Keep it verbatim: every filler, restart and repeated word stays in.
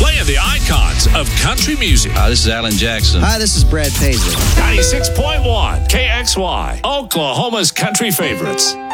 Playing the icons of country music. Hi, this is Alan Jackson. Hi, this is Brad Paisley. ninety-six point one K X Y, Oklahoma's country favorites.